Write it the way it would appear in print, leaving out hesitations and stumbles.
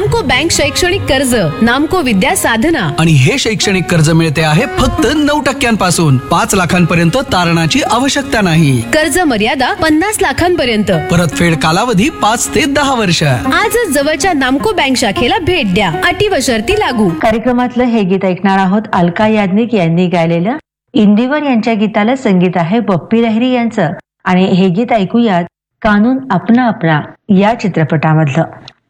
नामको बँक शैक्षणिक कर्ज, नामको विद्या साधना. आणि हे शैक्षणिक कर्ज मिळते आहे फक्त 9% 5 लाखांपर्यंत तारणाची आवश्यकता नाही. कर्ज मर्यादा 50 लाखांपर्यंत. परतफेड कालावधी 5 ते 10 वर्ष. आजच जवळच्या नामको बँक शाखेला भेट द्या. अटी व शर्ती लागू. कार्यक्रमातलं हे गीत ऐकणार आहोत. अलका याज्ञिक यांनी गायलेलं. इंदिवर यांच्या गीताला संगीत आहे बप्पी लहिरी यांचं. आणि हे गीत ऐकूयात कानून अपना अपना या चित्रपटामधलं.